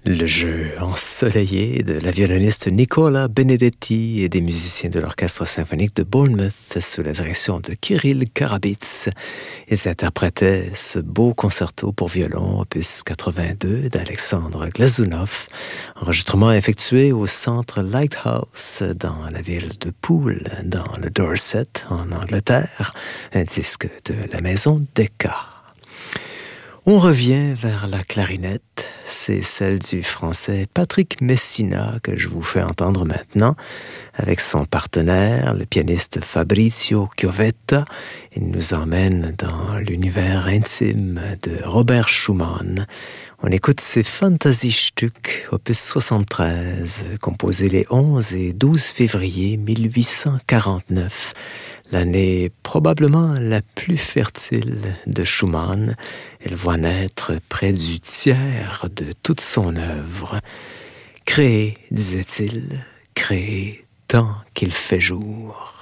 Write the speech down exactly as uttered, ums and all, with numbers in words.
Le jeu ensoleillé de la violoniste Nicola Benedetti et des musiciens de l'Orchestre symphonique de Bournemouth sous la direction de Kirill Karabits. Ils interprétaient ce beau concerto pour violon, opus quatre-vingt-deux d'Alexandre Glazunov, enregistrement effectué au centre Lighthouse dans la ville de Poole, dans le Dorset, en Angleterre, un disque de la maison Decca. On revient vers la clarinette, c'est celle du français Patrick Messina que je vous fais entendre maintenant, avec son partenaire, le pianiste Fabrizio Chiovetta. Il nous emmène dans l'univers intime de Robert Schumann. On écoute ses Fantasiestück, opus soixante-treize, composé les onze et douze février mille huit cent quarante-neuf. L'année probablement la plus fertile de Schumann. Elle voit naître près du tiers de toute son œuvre. Créer, disait-il, créer tant qu'il fait jour.